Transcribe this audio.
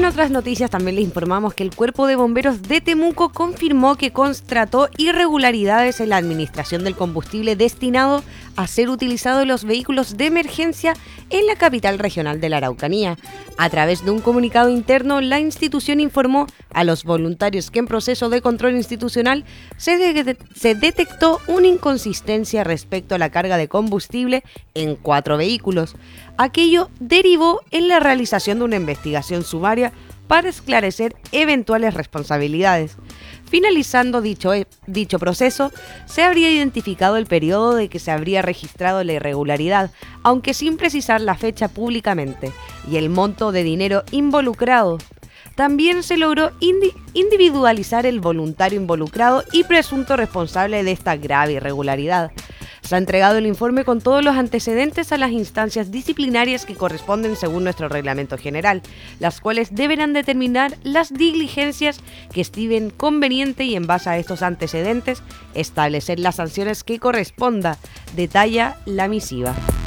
En otras noticias también les informamos que el Cuerpo de Bomberos de Temuco confirmó que constató irregularidades en la administración del combustible destinado a ser utilizado en los vehículos de emergencia en la capital regional de la Araucanía. A través de un comunicado interno, la institución informó a los voluntarios que en proceso de control institucional se detectó una inconsistencia respecto a la carga de combustible en 4 vehículos. Aquello derivó en la realización de una investigación sumaria para esclarecer eventuales responsabilidades. Finalizando dicho proceso, se habría identificado el periodo de que se habría registrado la irregularidad, aunque sin precisar la fecha públicamente, y el monto de dinero involucrado. También se logró individualizar el voluntario involucrado y presunto responsable de esta grave irregularidad. Se ha entregado el informe con todos los antecedentes a las instancias disciplinarias que corresponden según nuestro reglamento general, las cuales deberán determinar las diligencias que estimen conveniente y en base a estos antecedentes establecer las sanciones que corresponda, detalla la misiva.